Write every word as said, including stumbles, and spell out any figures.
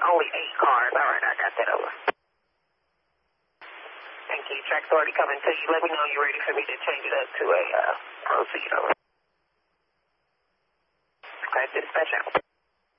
only eight cars. All right, I got that over. Thank you. Track's already coming to you. Let me know you're ready for me to change it up to a uh, proceed over. Okay, dispatch out.